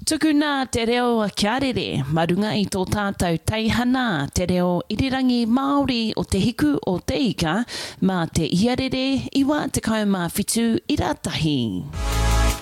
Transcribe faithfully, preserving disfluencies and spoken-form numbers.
Tuku nā te reo a kia rere, marunga i tō tātou teihana, te reo irirangi Māori o te hiku o te ika, mā te iarere, iwa te kaumā whitu i rātahi.